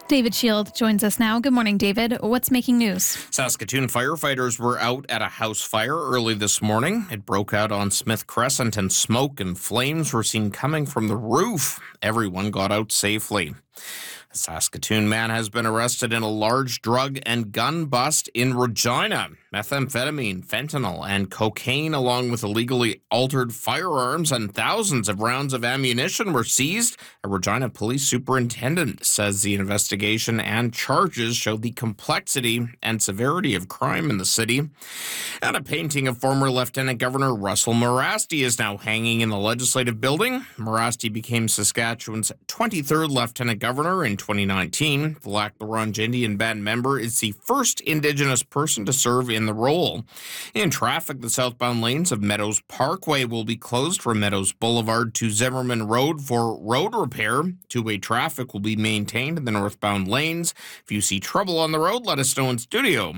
David Shield joins us now. Good morning, David. What's making news? Saskatoon firefighters were out at a house fire early this morning. It broke out on Smith Crescent, and smoke and flames were seen coming from the roof. Everyone got out safely. A Saskatoon man has been arrested in a large drug and gun bust in Regina. Methamphetamine, fentanyl, and cocaine, along with illegally altered firearms and thousands of rounds of ammunition, were seized. A Regina police superintendent says the investigation and charges show the complexity and severity of crime in the city. And a painting of former Lieutenant Governor Russell Morasti is now hanging in the Legislative Building. Morasti became Saskatchewan's 23rd Lieutenant Governor in 2019. The Lac La Ronge Indian Band member is the first Indigenous person to serve in the role. In traffic, the southbound lanes of Meadows Parkway will be closed from Meadows Boulevard to Zimmerman Road for road repair. Two-way traffic will be maintained in the northbound lanes. If you see trouble on the road, let us know in studio.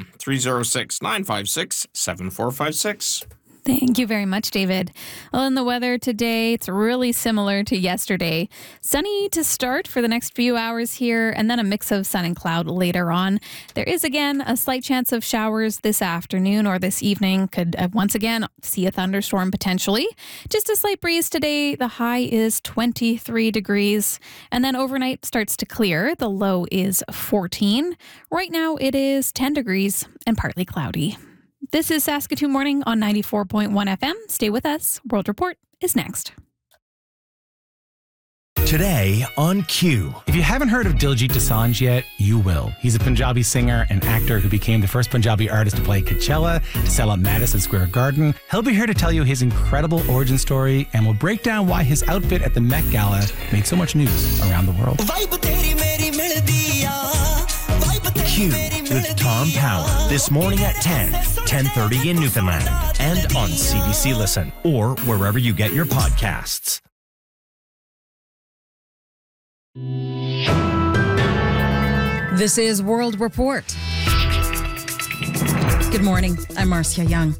306-956-7456. Thank you very much, David. Well, in the weather today, it's really similar to yesterday. Sunny to start for the next few hours here, and then a mix of sun and cloud later on. There is, again, a slight chance of showers this afternoon or this evening. Could once again see a thunderstorm potentially. Just a slight breeze today. The high is 23 degrees. And then overnight starts to clear. The low is 14. Right now it is 10 degrees and partly cloudy. This is Saskatoon Morning on 94.1 FM. Stay with us. World Report is next. Today on Q. If you haven't heard of Diljit Dosanjh yet, you will. He's a Punjabi singer and actor who became the first Punjabi artist to play Coachella, to sell out Madison Square Garden. He'll be here to tell you his incredible origin story, and we'll break down why his outfit at the Met Gala made so much news around the world. Q with Tom Power this morning at 10:30 in Newfoundland, and on CBC Listen or wherever you get your podcasts. This is World Report. Good morning. I'm Marcia Young.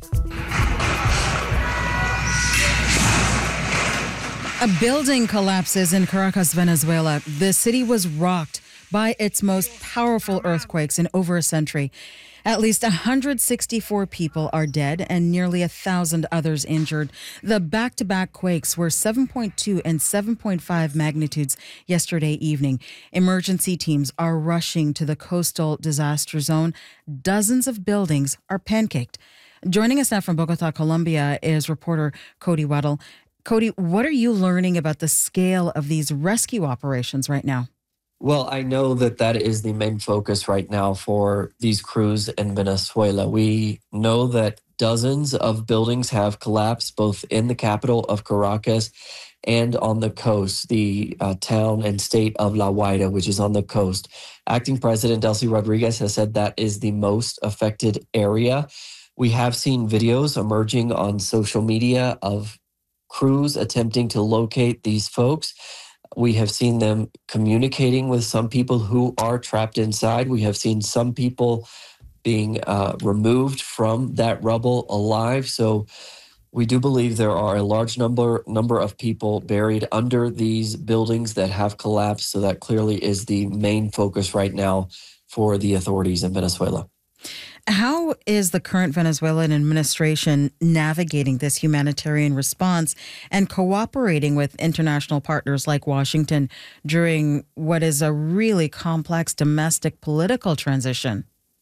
A building collapses in Caracas, Venezuela. The city was rocked by its most powerful earthquakes in over a century. At least 164 people are dead and nearly 1,000 others injured. The back-to-back quakes were 7.2 and 7.5 magnitudes yesterday evening. Emergency teams are rushing to the coastal disaster zone. Dozens of buildings are pancaked. Joining us now from Bogota, Colombia, is reporter Cody Weddle. Cody, what are you learning about the scale of these rescue operations right now? Well, I know that is the main focus right now for these crews in Venezuela. We know that dozens of buildings have collapsed, both in the capital of Caracas and on the coast, the town and state of La Guaira, which is on the coast. Acting President Delcy Rodriguez has said that is the most affected area. We have seen videos emerging on social media of crews attempting to locate these folks. We have seen them communicating with some people who are trapped inside. We have seen some people being removed from that rubble alive. So we do believe there are a large number of people buried under these buildings that have collapsed. So that clearly is the main focus right now for the authorities in Venezuela. How is the current Venezuelan administration navigating this humanitarian response and cooperating with international partners like Washington during what is a really complex domestic political transition?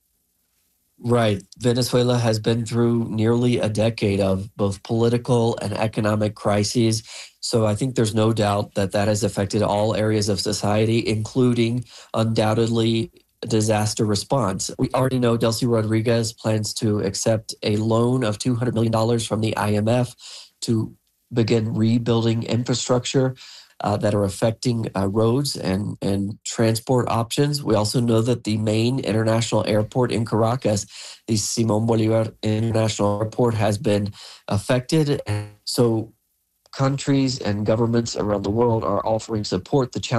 Right. Venezuela has been through nearly a decade of both political and economic crises. So I think there's no doubt that has affected all areas of society, including undoubtedly disaster response. We already know Delcy Rodriguez plans to accept a loan of $200 million from the IMF to begin rebuilding infrastructure that are affecting roads and transport options. We also know that the main international airport in Caracas, the Simón Bolívar International Airport, has been affected. So countries and governments around the world are offering support. The challenge